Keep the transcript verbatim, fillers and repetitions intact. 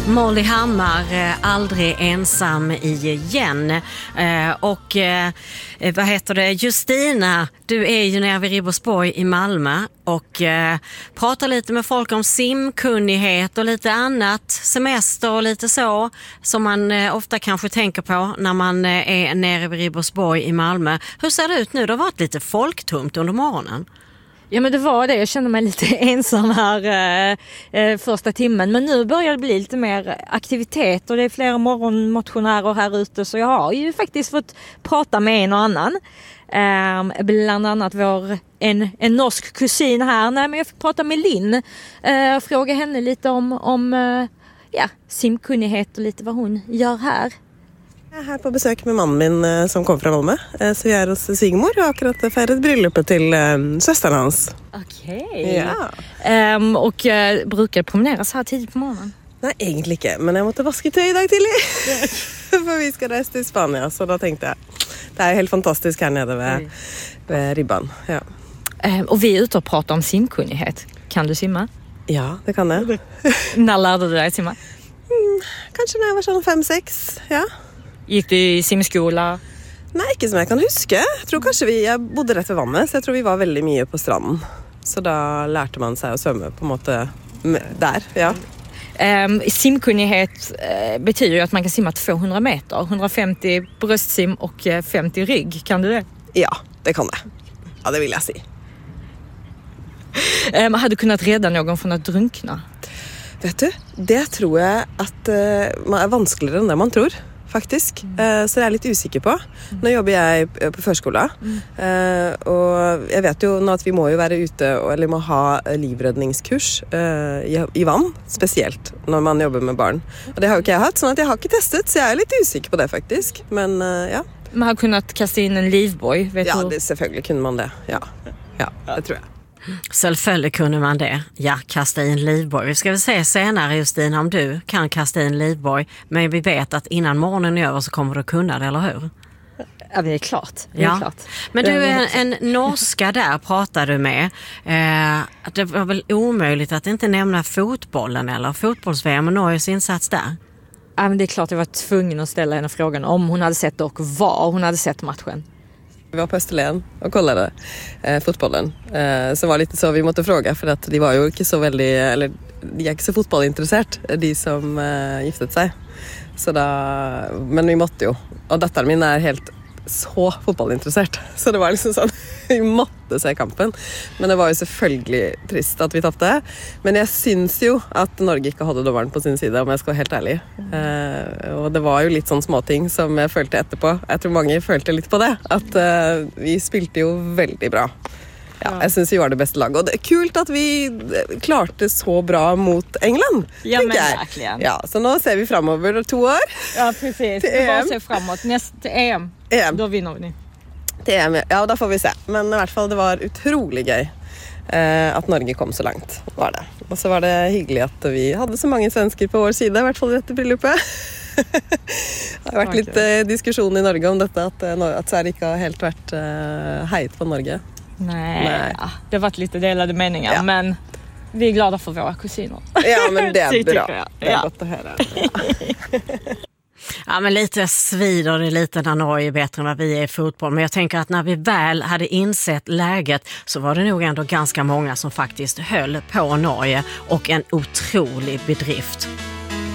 Molly Hammar, aldrig ensam igen. Eh, och eh, vad heter det? Justina, du är ju nere vid Ribersborg i Malmö och eh, pratar lite med folk om simkunnighet och lite annat, semester och lite så, som man eh, ofta kanske tänker på när man eh, är nere vid Ribersborg i Malmö. Hur ser det ut nu? Det har varit lite folktomt under morgonen. Ja, men det var det. Jag kände mig lite ensam här eh, första timmen. Men nu börjar det bli lite mer aktivitet och det är flera morgonmotionärer här ute. Så jag har ju faktiskt fått prata med en och annan. Eh, bland annat vår, en, en norsk kusin här. Nej, men jag fick prata med Linn. Eh, fråga henne lite om, om eh, ja, simkunnighet och lite vad hon gör här. Jag är här på besök med mannen min som kommer från Malmö. Så jag är hos Sigmor och har akkurat feirat bröllopet till um, systern hans. Okej. Okay. Ja. Um, och uh, brukar promeneras här tidigt på morgonen? Nej, egentligen inte. Men jag måste vaska tøy idag till för vi ska resa till Spanien. Så då tänkte jag, det är helt fantastiskt här nere vid, vid ribban. Ja. Um, och vi är ute och pratar om simkunnighet. Kan du simma? Ja, det kan jag. När lärde du dig att simma? Mm, kanske när jag var sån fem sex, ja. Gick du i simskola? Nej, inte som jag kan huska. Jag tror kanske vi, jag bodde rätt vid vattnet, så jag tror vi var väldigt mycket på stranden. Så då lärde man sig att svömma på något där, ja. Um, simkunnighet uh, betyder ju att man kan simma tvåhundra meter, hundrafemtio bröstsim och uh, femtio rygg. Kan du det? Ja, det kan jag. Ja, det vill jag säga. Um, hade du kunnat rädda någon från att drunkna? Vet du, det tror jag att uh, man är vanskligare än det man tror. Faktiskt. Mm. Så det är jag lite osäker på. Mm. Nu jobbar jag på förskola. Mm. Och jag vet ju att vi måste ju vara ute och eller må ha livräddningskurs i vann, speciellt när man jobbar med barn. Och det har ju inte jag haft, så att jag har inte testat, så jag är lite osäker på det faktiskt. Men ja. Man har kunnat kasta in en livboj, vet ja, du? det självklart kunde man det. Ja. Ja, det tror jag. Självföljd kunde man det. Ja, kasta i en livboj. Vi ska väl se senare, Justina, om du kan kasta i en livboj. Men vi vet att innan morgonen är över så kommer du kunna det, eller hur? Ja, det är klart. Det är ja. klart. Men du, en, en norska där pratar du med. Eh, det var väl omöjligt att inte nämna fotbollen eller fotbolls-V M och Norges insats där? Ja, men det är klart jag var tvungen att ställa henne frågan om hon hade sett och var hon hade sett matchen. Vi var på Österlen och kollade eh, fotbollen. Eh, så var lite så vi måste fråga, för att de var ju inte så väldigt, eller de är inte så fotbollintresserade, de som eh, giftet sig. Så då, men vi måste ju. Och dottern min är helt så fotbollintresserad. Så det var liksom sån, vi måste se kampen. Men det var ju selvfølgelig trist att vi tappade. Men jag syns ju att Norge inte hade domaren på sin sida, om jag ska vara helt ärlig. Eh, och det var ju lite sån småting som jag följde efterpå. Jag tror många följde lite på det. Att eh, vi spilte ju väldigt bra. Ja, jag syns vi var det bästa lag. Och det är kul att vi klarade så bra mot England. Ja, men verkligen. Ja, så nu ser vi framåt två år. Ja, precis. Det bara se framåt. Nästa E M. E M. Då vinner vi. Till E M, ja, då får vi se. Men i alla fall, det var otroligt gøy eh, att Norge kom så långt. Var det. Och så var det hyggligt att vi hade så många svenskar på vår sida, i alla fall i detta bröllopet. Det har varit lite diskussion i Norge om detta, att, att Sverige inte har helt varit eh, hejt på Norge. Nej, Nej. Ja, det har varit lite delade meningar, ja. Men vi är glada för våra kusiner. Ja, men det är bra. Det är ja. gott att höra. Ja. Ja, men lite svider det lite när Norge är bättre än vad vi är i fotboll. Men jag tänker att när vi väl hade insett läget så var det nog ändå ganska många som faktiskt höll på Norge, och en otrolig bedrift.